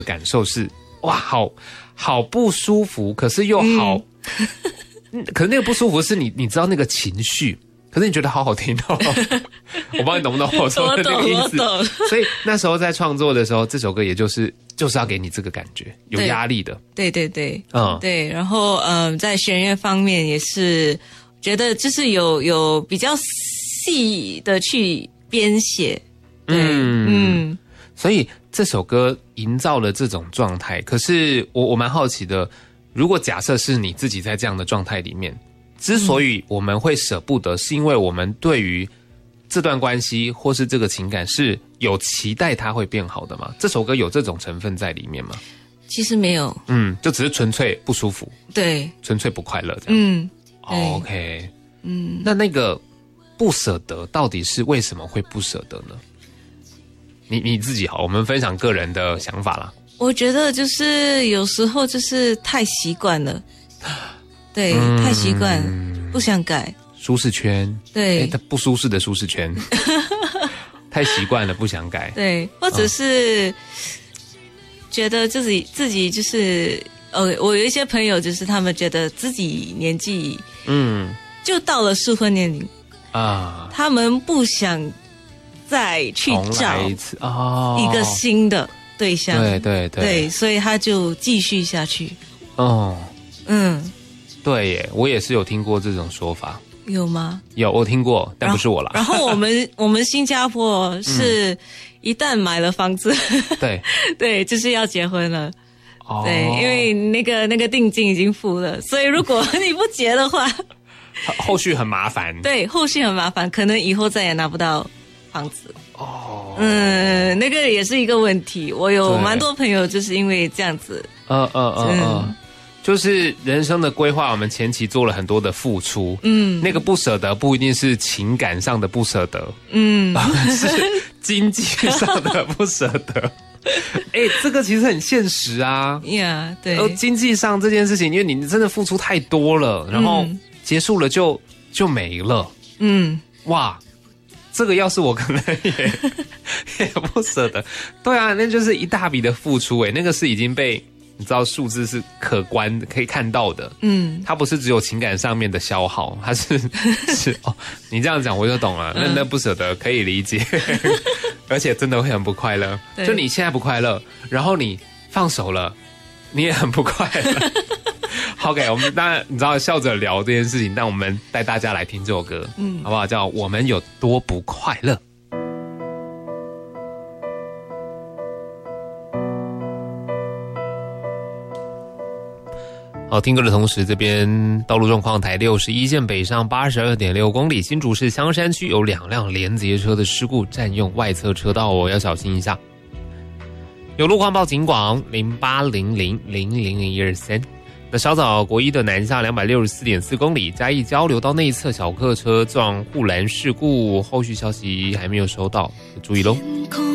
感受是哇，好不舒服，可是又好，可是那个不舒服是你知道那个情绪，可是你觉得好好听哦。我不知道你懂不懂我说的那个意思。所以那时候在创作的时候，这首歌也就是要给你这个感觉，有压力的。 对，对。然后在弦乐方面也是觉得就是有比较细的去编写。 所以这首歌营造了这种状态。可是我蛮好奇的，如果假设是你自己在这样的状态里面，之所以我们会舍不得，是因为我们对于这段关系或是这个情感是有期待它会变好的吗？这首歌有这种成分在里面吗？ 其实没有， 就只是纯粹不舒服，对，纯粹不快乐这样。OK，那个不舍得到底是为什么会不舍得呢？你自己好，我们分享个人的想法啦。 我觉得就是有时候就是太习惯了，对，太习惯，不想改。 舒适圈， 对， 它不舒适的舒适圈，太习惯了，不想改。 对，或者是觉得自己就是我有一些朋友，就是他们觉得自己年纪就到了适婚年龄啊，他们不想再去找一个新的对象，对，所以他就继续下去。 对耶，我也是有听过这种说法。 有吗？ 有，我听过，但不是我啦。 然后我们新加坡是一旦买了房子，对，就是要结婚了。对，因为那个定金已经付了，所以如果你不结的话， 后续很麻烦。 对，后续很麻烦，可能以后再也拿不到房子。那个也是一个问题。我有蛮多朋友就是因为这样子。 就是人生的规划，我们前期做了很多的付出，那个不舍得不一定是情感上的不舍得，是经济上的不舍得。这个其实很现实啊， 对， 经济上这件事情，因为你真的付出太多了，然后结束了就没了，哇，这个要是我可能也不舍得，对啊，那就是一大笔的付出，那个是已经被。你知道数字是可观的，可以看到的。它不是只有情感上面的消耗，它是你这样讲我就懂了。那不舍得可以理解，而且真的会很不快乐。就你现在不快乐，然后你放手了，你也很不快乐。OK， 我们当然你知道笑着聊这件事情，但我们带大家来听这首歌，好不好？叫《我们有多不快乐》。好，听歌的同时，这边道路状况台61线北上82.6公里，新竹市香山区有2辆连结车的事故占用外侧车道要小心一下。有路况报警广0800000123。那稍早国一的南下264.4公里，嘉义交流道内侧小客车撞护栏事故，后续消息还没有收到，注意咯。